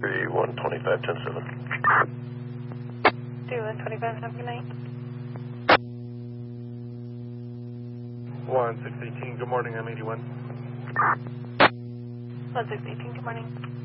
125, 10-7. 125, have a good night. 1618, good morning, I'm 81. 1618, good morning.